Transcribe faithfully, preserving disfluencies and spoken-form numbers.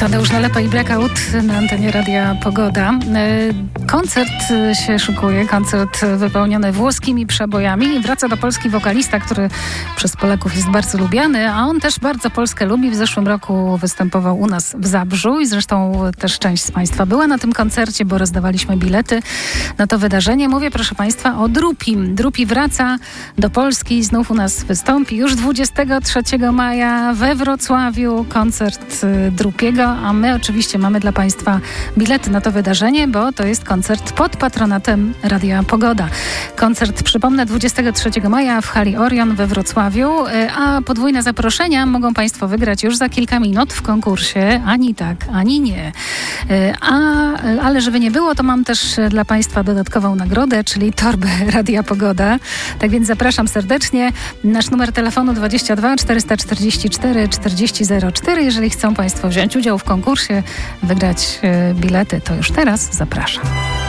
Tadeusz Nalepa i Blackout na antenie Radia Pogoda. Koncert się szykuje, koncert wypełniony włoskimi przebojami. Wraca do Polski wokalista, który przez Polaków jest bardzo lubiany, a on też bardzo Polskę lubi. W zeszłym roku występował u nas w Zabrzu i zresztą też część z Państwa była na tym koncercie, bo rozdawaliśmy bilety na to wydarzenie. Mówię, proszę Państwa, o Drupim. Drupi wraca do Polski i znów u nas wystąpi. Już dwudziestego trzeciego maja we Wrocławiu koncert Drupiego, a my oczywiście mamy dla Państwa bilety na to wydarzenie, bo to jest koncert pod patronatem Radia Pogoda. Koncert, przypomnę, dwudziestego trzeciego maja w hali Orion we Wrocławiu, a podwójne zaproszenia mogą Państwo wygrać już za kilka minut w konkursie Ani tak, ani nie. A, ale żeby nie było, to mam też dla Państwa dodatkową nagrodę, czyli torbę Radia Pogoda. Tak więc zapraszam serdecznie. Nasz numer telefonu dwadzieścia dwa czterysta czterdzieści cztery czterdzieści zero cztery. Jeżeli chcą Państwo wziąć udział w konkursie, wygrać bilety, to już teraz zapraszam.